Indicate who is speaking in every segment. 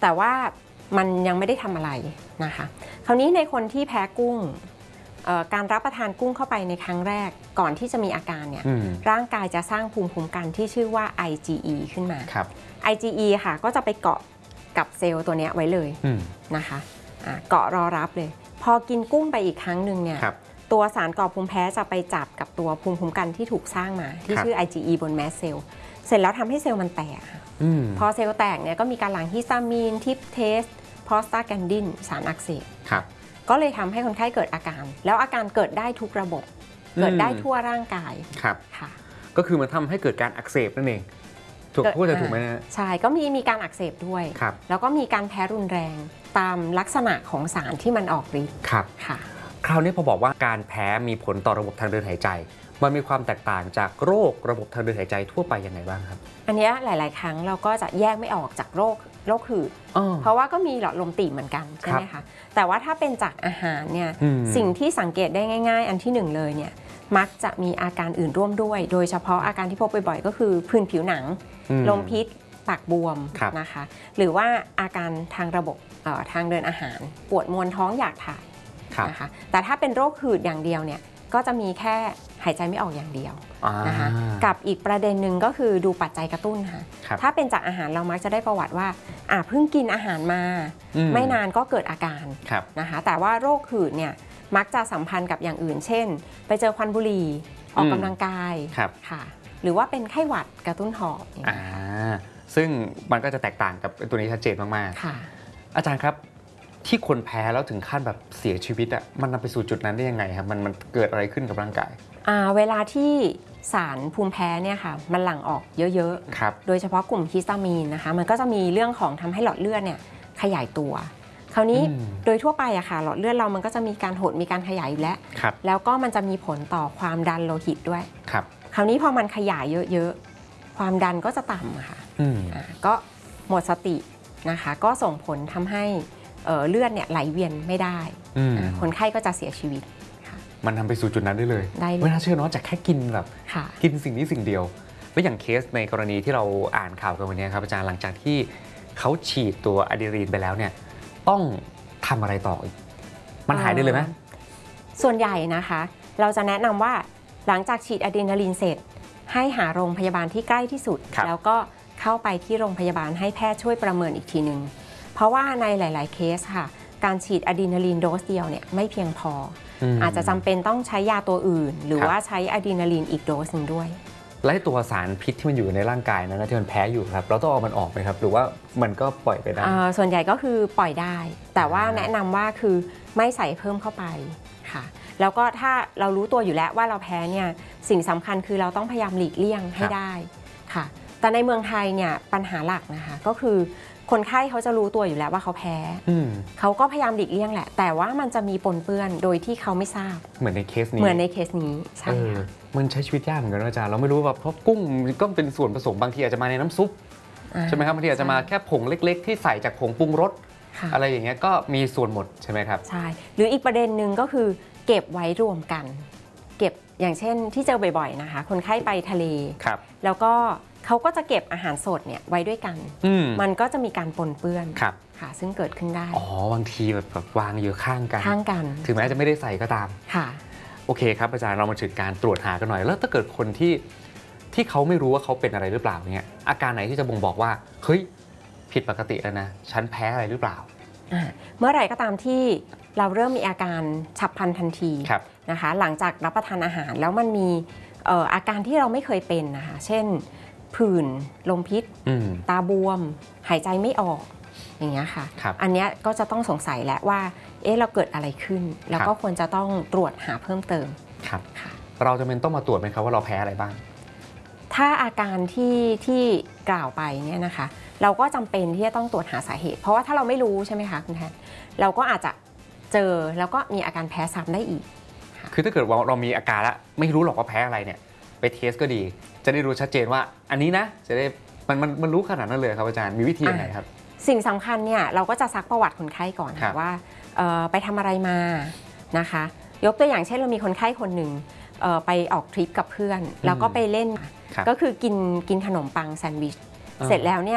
Speaker 1: แต่ว่ามันยังไม่ได้ทำอะไรนะคะคราวนี้ในคนที่แพ้กุ้งการรับประทานกุ้งเข้าไปในครั้งแรกก่อนที่จะมีอาการเนี่ยร่างกายจะสร้างภูมิคุ้มกันที่ชื่อว่า IgE ขึ้นมา IgE ค่ะก็จะไปเกาะกับเซลล์ตัวนี้ไว้เลยนะคะเกาะรอรับเลยพอกินกุ้งไปอีกครั้งหนึ่งเนี่ยตัวสารก่อภูมิแพ้จะไปจับกับตัวภูมิคุ้มกันที่ถูกสร้างมาที่ชื่อ IgE บนแมสเซลล์เสร็จแล้วทำให้เซลล์มันแตกพอเซลล์แตกเนี่ยก็มีการหลั่งฮิสตามีนทิปเทสโพสตาแกนดินสารอักเสบก็เลยทำให้คนไข้เกิดอาการแล้วอาการเกิดได้ทุกระบบเกิดได้ทั่วร่างกาย
Speaker 2: ครับค่ะก็คือมันทำให้เกิดการอักเสบนั่นเองถูกพูดจะถูกไหมนะ
Speaker 1: ใช่ก็มีการอักเสบด้วยแล้วก็มีการแพ้รุนแรงตามลักษณะของสารที่มันออกฤทธิ์
Speaker 2: ครับค่ะคราวนี้พอบอกว่าการแพ้มีผลต่อระบบทางเดินหายใจมันมีความแตกต่างจากโรคระบบทางเดินหายใจทั่วไปยังไงบ้างครับ
Speaker 1: อันนี้หลายๆครั้งเราก็จะแยกไม่ออกจากโรคหืดเพราะว่าก็มีหลอดลมตีบเหมือนกันใช่ไหมคะแต่ว่าถ้าเป็นจากอาหารเนี่ยสิ่งที่สังเกตได้ง่ายๆอันที่หนึ่งเลยเนี่ยมักจะมีอาการอื่นร่วมด้วยโดยเฉพาะอาการที่พบบ่อยๆก็คือผื่นผิวหนังลมพิษปากบวมนะคะหรือว่าอาการทางระบบทางเดินอาหารปวดมวนท้องอยากถ่ายนะคะแต่ถ้าเป็นโรคหืดอย่างเดียวเนี่ยก็จะมีแค่หายใจไม่ออกอย่างเดียวนะคะกับอีกประเด็นหนึ่งก็คือดูปัจจัยกระตุ้นค่ะถ้าเป็นจากอาหารเรามักจะได้ประวัติว่าเพิ่งกินอาหารมาไม่นานก็เกิดอาการนะคะแต่ว่าโรคหืดเนี่ยมักจะสัมพันธ์กับอย่างอื่นเช่นไปเจอควันบุหรี่ออกกำลังกายค่ะหรือว่าเป็นไข้หวัดกระตุ้นหอบ
Speaker 2: ซึ่งมันก็จะแตกต่างกับตัวนี้ชัดเจนมากๆอาจารย์ครับที่คนแพ้แล้วถึงขั้นแบบเสียชีวิตอ่ะมันนำไปสู่จุดนั้นได้ยังไงครับมันเกิดอะไรขึ้นกับร่างกาย
Speaker 1: เวลาที่สารภูมิแพ้เนี่ยค่ะมันหลั่งออกเยอะๆโดยเฉพาะกลุ่มฮิสตามีนนะคะมันก็จะมีเรื่องของทำให้หลอดเลือดเนี่ยขยายตัวคราวนี้โดยทั่วไปอะค่ะหลอดเลือดเรามันก็จะมีการหดมีการขยายอยู่แล้วก็มันจะมีผลต่อความดันโลหิตด้วยคราวนี้พอมันขยายเยอะๆความดันก็จะต่ำค่ะก็หมดสตินะคะก็ส่งผลทำให้เลือดเนี่ยไหลเวียนไม่ได้คนไข้ก็จะเสียชีวิต
Speaker 2: มันทำไปสู่จุดนั้นได้เลยไม่น่าเชื่อเนาะจากแค่กินแบบกินสิ่งนี้สิ่งเดียวแล้วอย่างเคสในกรณีที่เราอ่านข่าวกันวันนี้ครับอาจารย์หลังจากที่เขาฉีดตัวอะดรีนาลีนไปแล้วเนี่ยต้องทำอะไรต่ออีกมันหายได้เลยไหม
Speaker 1: ส่วนใหญ่นะคะเราจะแนะนำว่าหลังจากฉีดอะดรีนาลีนเสร็จให้หาโรงพยาบาลที่ใกล้ที่สุดแล้วก็เข้าไปที่โรงพยาบาลให้แพทย์ช่วยประเมินอีกทีนึงเพราะว่าในหลายๆเคสค่ะการฉีดอะดรีนาลีนโดสเดียวเนี่ยไม่เพียงพออาจจะจำเป็นต้องใช้ยาตัวอื่นหรือว่าใช้อะดรีนาลีนอีกโดสหนึ่งด้วย
Speaker 2: และตัวสารพิษที่มันอยู่ในร่างกายนั้นที่มันแพ้อยู่ครับเราต้องเอามันออกไหมครับหรือว่ามันก็ปล่อยไปได้
Speaker 1: ส่วนใหญ่ก็คือปล่อยได้แต่ว่าแนะนำว่าคือไม่ใส่เพิ่มเข้าไปค่ะแล้วก็ถ้าเรารู้ตัวอยู่แล้วว่าเราแพ้เนี่ยสิ่งสำคัญคือเราต้องพยายามหลีกเลี่ยงให้ได้ค่ะแต่ในเมืองไทยเนี่ยปัญหาหลักนะคะก็คือคนไข้เขาจะรู้ตัวอยู่แล้วว่าเขาแพ้เขาก็พยายามหลีกเลี่ยงแหละแต่ว่ามันจะมีปนเปื้อนโดยที่เขาไม่ทราบ
Speaker 2: เหมือนในเคส
Speaker 1: นี้ใช่ค่ะ
Speaker 2: มันใช้ชีวิตยากเหมือนกันอาจารย์เราไม่รู้ว่าเพราะกุ้งก็เป็นส่วนผสมบางทีอาจจะมาในน้ำซุปใช่ไหมครับบางทีอาจจะมาแค่ผงเล็กๆที่ใส่จากผงปรุงรสอะไรอย่างเงี้ยก็มีส่วนหมดใช่ไหมครับ
Speaker 1: ใช่หรืออีกประเด็นหนึ่งก็คือเก็บไว้รวมกันเก็บอย่างเช่นที่เจอบ่อยๆนะคะคนไข้ไปทะเลแล้วก็เขาก็จะเก็บอาหารสดเนี่ยไว้ด้วยกันมันก็จะมีการปนเปื้อนค่ะซึ่งเกิดขึ้นได้
Speaker 2: บางทีแบบวางอยู่ข้างกันถึงแม้จะไม่ได้ใส่ก็ตาม
Speaker 1: ค่ะ
Speaker 2: โอเคครับอาจารย์เรามาถึงการตรวจหากันหน่อยแล้วถ้าเกิดคนที่เขาไม่รู้ว่าเขาเป็นอะไรหรือเปล่าเนี่ยอาการไหนที่จะบ่งบอกว่าเฮ้ยผิดปกติแล้วนะฉันแพ้อะไรหรือเปล่า
Speaker 1: เมื่อไหร่ก็ตามที่เราเริ่มมีอาการฉับพลันทันทีนะคะหลังจากรับประทานอาหารแล้วมันมีอาการที่เราไม่เคยเป็นนะคะเช่นผื่นลมพิษตาบวมหายใจไม่ออกอย่างเงี้ยค่ะอันนี้ก็จะต้องสงสัยแล้วว่าเราเกิดอะไรขึ้นแล้วก็ควรจะต้องตรวจหาเพิ่มเติม
Speaker 2: ครับเราจะเป็นต้องมาตรวจไหมครับว่าเราแพ้อะไรบ้าง
Speaker 1: ถ้าอาการที่กล่าวไปเนี่ยนะคะเราก็จำเป็นที่จะต้องตรวจหาสาเหตุเพราะว่าถ้าเราไม่รู้ใช่ไหมคะคุณแทนเราก็อาจจะเจอแล้วก็มีอาการแพ้ซ้ำได้อีก
Speaker 2: คือถ้าเกิดว่าเรามีอาการแล้วไม่รู้หรอกว่าแพ้อะไรเนี่ยไปเทสก็ดีจะได้รู้ชัดเจนว่าอันนี้นะจะได้มันรู้ขนาดนั้นเลยครับอาจารย์มีวิธียังไงครับ
Speaker 1: สิ่งสำคัญเนี่ยเราก็จะซักประวัติคนไข้ก่อนว่าไปทำอะไรมานะคะยกตัวอย่างเช่นเรามีคนไข้คนหนึ่งไปออกทริปกับเพื่อนแล้วก็ไปเล่นก็คือกินขนมปังแซนด์วิชเสร็จแล้วเนี่ย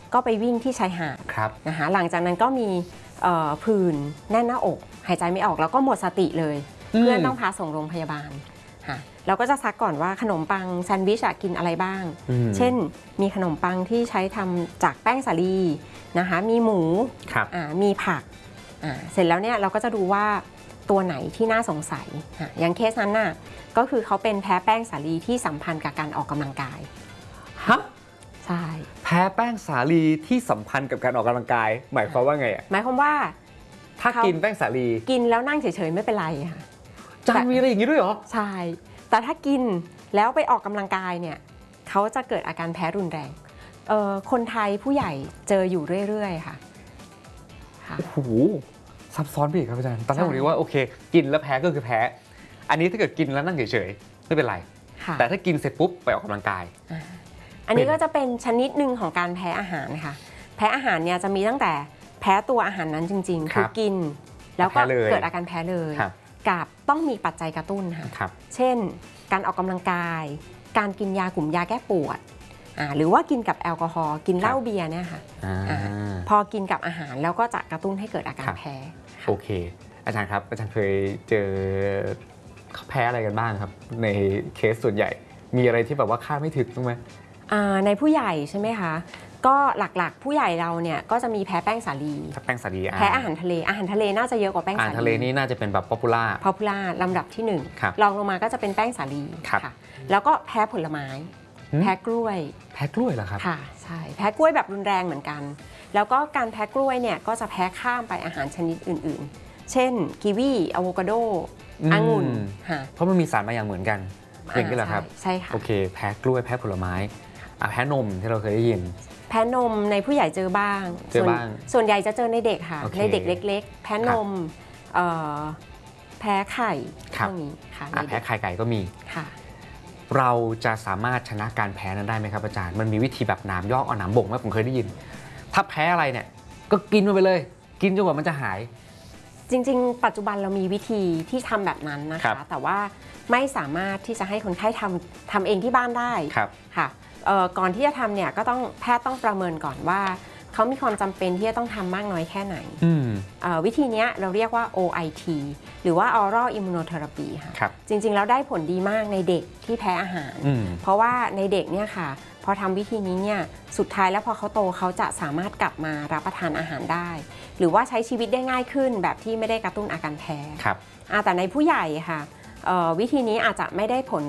Speaker 1: ก็ไปวิ่งที่ชายหาดนะคะหลังจากนั้นก็มีผื่นแน่นหน้าอกหายใจไม่ออกแล้วก็หมดสติเลยเพื่อนต้องพาส่งโรงพยาบาลเราก็จะซักก่อนว่าขนมปังแซนด์วิชกินอะไรบ้างเช่นมีขนมปังที่ใช้ทำจากแป้งสาลีนะคะมีหมูมีผักเสร็จแล้วเนี่ยเราก็จะดูว่าตัวไหนที่น่าสงสัยอย่างเคสนั้นน่ะก็คือเขาเป็นแพ้แป้งสาลีที่สัมพันธ์กับการออกกำลังกาย
Speaker 2: ฮะ
Speaker 1: ใช่
Speaker 2: แพ้แป้งสาลีที่สัมพันธ์กับการออกกำลังกายหมายความว่าไง
Speaker 1: หมายความว่า
Speaker 2: ถ้ากินแป้งสาลี
Speaker 1: กินแล้วนั่งเฉยๆไม่เป็นไรค่ะ
Speaker 2: จานมีอะไรอย่างนี้ด้วยเหรอ
Speaker 1: ใช่แต่ถ้ากินแล้วไปออกกำลังกายเนี่ยเขาจะเกิดอาการแพ้รุนแรงคนไทยผู้ใหญ่เจออยู่เรื่อยๆค่ะ
Speaker 2: โอ้โหซับซ้อนไปอีกครับอาจารย์ตอนแรกผมคิดว่าโอเคกินแล้วแพ้ก็คือแพ้อันนี้ถ้าเกิดกินแล้วนั่งเฉยๆไม่เป็นไรแต่ถ้ากินเสร็จปุ๊บไปออกกำลังกาย
Speaker 1: อันนี้ก็จะเป็นชนิดหนึ่งของการแพ้อาหารนะคะแพ้อาหารเนี่ยจะมีตั้งแต่แพ้ตัวอาหารนั้นจริงๆคือกินแล้วก็เกิดอาการแพ้เลยกับต้องมีปัจจัยกระตุ้นค่ะเช่นการออกกำลังกายการกินยากลุ่มยาแก้ปวดหรือว่ากินกับแอลกอฮอล์กินเหล้าเบียร์เนี่ยค่ะพอกินกับอาหารแล้วก็จะกระตุ้นให้เกิดอาการแพ้
Speaker 2: โอเคอาจารย์ครับอาจารย์เคยเจอแพ้อะไรกันบ้างครับในเคสส่วนใหญ่มีอะไรที่แบบว่าคาดไม่ถึงบ้างไหม
Speaker 1: ในผู้ใหญ่ใช่ไหมคะก็หลักๆผู้ใหญ่เราเนี่ยก็จะมีแพ้แป้งสาลีแพ้อาหารทะเลน่าจะเยอะกว่าแป้งสาลี
Speaker 2: อาหารทะเลนี่น่าจะเป็นแบบป๊อปปูล่า
Speaker 1: ลำดับที่1รองลงมาก็จะเป็นแป้งสาลีค่ะแล้วก็แพ้ผลไม้แพ้กล้วย
Speaker 2: เหรอครับ
Speaker 1: ค่ะใช่แพ้กล้วยแบบรุนแรงเหมือนกันแล้วก็การแพ้กล้วยเนี่ยก็จะแพ้ข้ามไปอาหารชนิดอื่นๆเช่นกีวีอะโวคาโดองุ่น
Speaker 2: เพราะมันมีสารบางอย่างเหมือนกันอย่างนี้เหรอครับ
Speaker 1: ใช่ค่ะ
Speaker 2: โอเคแพ้กล้วยแพ้ผลไม้แพ้นมที่เราเคยได้ยิน
Speaker 1: แพ้นมในผู้ใหญ่เจอบ้างส่วนใหญ่จะเจอในเด็กค่ะในเด็กเล็กๆแพ้นมแพ้ไข่พวกนี้ค่ะ
Speaker 2: แพ้ไข่ไก่ก็มี
Speaker 1: ค่ะ
Speaker 2: เราจะสามารถชนะการแพ้นั้นได้ไหมครับอาจารย์มันมีวิธีแบบหนามยอกเอาหนามบ่งไหมผมเคยได้ยินถ้าแพ้อะไรเนี่ยก็กินมันไปเลยกินจนกว่ามันจะหาย
Speaker 1: จริงๆปัจจุบันเรามีวิธีที่ทำแบบนั้นนะคะแต่ว่าไม่สามารถที่จะให้คนไข้ทำเองที่บ้านได้ค่ะก่อนที่จะทำเนี่ยก็ต้องแพทย์ต้องประเมินก่อนว่าเขามีความจำเป็นที่จะต้องทำมากน้อยแค่ไหนวิธีนี้เราเรียกว่า OIT หรือว่า Oral Immunotherapy ค่ะจริงๆแล้วได้ผลดีมากในเด็กที่แพ้อาหารเพราะว่าในเด็กเนี่ยค่ะพอทำวิธีนี้เนี่ยสุดท้ายแล้วพอเขาโตเขาจะสามารถกลับมารับประทานอาหารได้หรือว่าใช้ชีวิตได้ง่ายขึ้นแบบที่ไม่ได้กระตุ้นอาการแพ้แต่ในผู้ใหญ่ค่ะวิธีนี้อาจจะไม่ได้ผล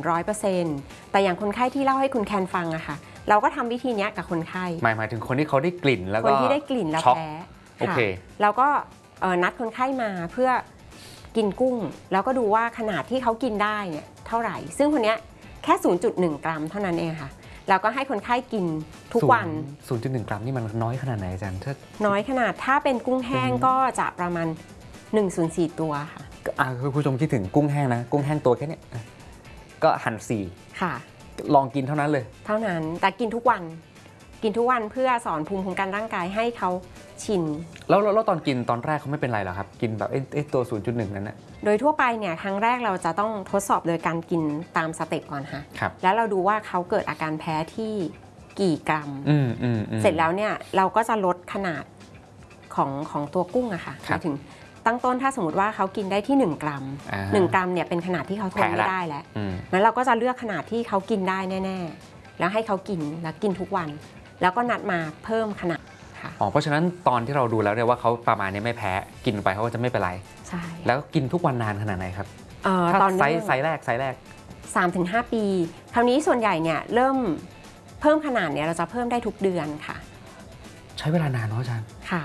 Speaker 1: 100% แต่อย่างคนไข้ที่เล่าให้คุณแคนฟังอะค่ะเราก็ทำวิธีนี้กับคนไข้
Speaker 2: หมายถึงคนที่เขาได้กลิ่นแล้วก็
Speaker 1: คนที่ได้กลิ่นแล้วแพ้
Speaker 2: โอเค
Speaker 1: เราก็นัดคนไข้มาเพื่อกินกุ้งแล้วก็ดูว่าขนาดที่เขากินได้เนี่ยเท่าไหร่ซึ่งคนนี้แค่ 0.1 กรัมเท่านั้นเองค่ะเราก็ให้คนไข้กินทุกวัน
Speaker 2: 0.1 กรัมนี่มันน้อยขนาดไหนอาจารย์
Speaker 1: น้อยขนาดถ้าเป็นกุ้งแห้งก็จะประมาณ 1/4 ตัวค่ะ
Speaker 2: คุณผู้ชมคิดถึงกุ้งแห้งนะกุ้งแห้งตัวแค่นี้ก็หั่น4
Speaker 1: ค่ะ
Speaker 2: ลองกินเท่านั้นเลย
Speaker 1: เท่านั้นแต่กินทุกวันเพื่อสอนภูมิคุ้มกันร่างกายให้เขาชิน
Speaker 2: แล้วตอนกินตอนแรกเขาไม่เป็นไรหรอครับกินแบบตัว 0.1 นั้นนะ
Speaker 1: โดยทั่วไปเนี่ยครั้งแรกเราจะต้องทดสอบโดยการกินตามสเต็ปก่อนค่ะแล้วเราดูว่าเขาเกิดอาการแพ้ที่กี่กรัมเสร็จแล้วเนี่ยเราก็จะลดขนาดของตัวกุ้งอะค่ะหมายถึงตั้งต้นถ้าสมมติว่าเขากินได้ที่1 กรัม1 กรัมเนี่ยเป็นขนาดที่เขาทนไม่ได้แล้วงั้นเราก็จะเลือกขนาดที่เขากินได้แน่ๆแล้วให้เขากินแล้วกินทุกวันแล้วก็นัดมาเพิ่มขนาดค่ะ
Speaker 2: เพราะฉะนั้นตอนที่เราดูแล้วเนี่ยว่าเขาประมาณนี้ไม่แพ้กินไปเขาก็จะไม่เป็นไร
Speaker 1: ใช่
Speaker 2: แล้วกินทุกวันนานขนาดไหนครับตอนไซส์แรก
Speaker 1: 3-5 ปีคราวนี้ส่วนใหญ่เนี่ยเริ่มเพิ่มขนาดเนี่ยเราจะเพิ่มได้ทุกเดือนค่ะ
Speaker 2: ใช้เวลานานเนาะอาจารย์
Speaker 1: ค่ะ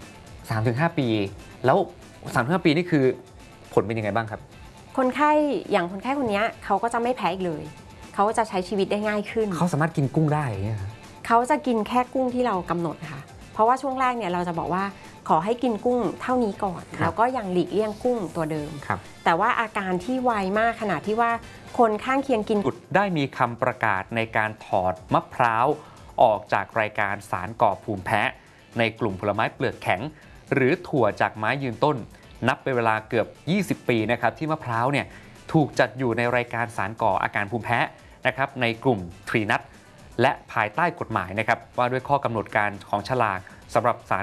Speaker 2: 3-5 ปีแล้ว3-5 ปีนี่คือผลเป็นยังไงบ้างครับ
Speaker 1: คนไข้คนนี้เขาก็จะไม่แพ้อีกเลยเขาจะใช้ชีวิตได้ง่ายขึ้น
Speaker 2: เขาสามารถกินกุ้งได้เนี่ย
Speaker 1: เขาจะกินแค่กุ้งที่เรากำหนดค่ะเพราะว่าช่วงแรกเนี่ยเราจะบอกว่าขอให้กินกุ้งเท่านี้ก่อนแล้วก็ยังหลีกเลี่ยงกุ้งตัวเดิมแต่ว่าอาการที่ไวมากขนาดที่ว่าคนข้างเคียงกิน
Speaker 2: ได้มีคำประกาศในการถอดมะพร้าวออกจากรายการสารก่อภูมิแพ้ในกลุ่มผลไม้เปลือกแข็งหรือถั่วจากไม้ยืนต้นนับเป็นเวลาเกือบ20 ปีนะครับที่มะพร้าวเนี่ยถูกจัดอยู่ในรายการสารก่ออาการภูมิแพ้นะครับในกลุ่มทรีนัทและภายใต้กฎหมายนะครับว่าด้วยข้อกำหนดการของฉลากสำหรับสาร